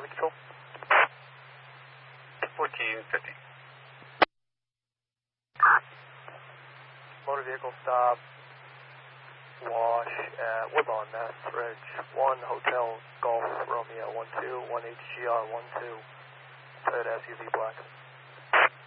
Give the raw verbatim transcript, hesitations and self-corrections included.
Army Control. fourteen fifty. Motor vehicle stop. Wash at Woodlawn, Mass. Ridge. one Hotel Golf Romeo one two, one H G R one two. Toyota S U V black.